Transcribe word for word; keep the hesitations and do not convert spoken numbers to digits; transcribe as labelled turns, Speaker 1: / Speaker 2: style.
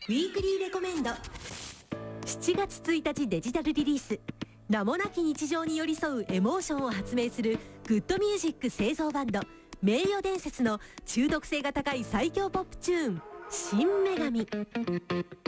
Speaker 1: ウィークリーレコメンド。
Speaker 2: しちがつついたちデジタルリリース、名もなき日常に寄り添うエモーションを発明するグッドミュージック製造バンド名誉伝説の中毒性が高い最強ポップチューン、新女神。